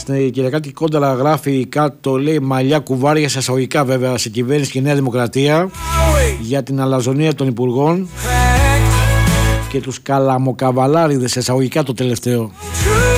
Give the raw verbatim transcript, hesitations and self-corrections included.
Στην Κυριακάτη Κόνταλα γράφει κάτω, λέει, μαλλιά κουβάρια σε εισαγωγικά βέβαια σε κυβέρνηση και Νέα Δημοκρατία για την αλαζονία των υπουργών και τους καλαμοκαβαλάριδες σε εισαγωγικά το τελευταίο.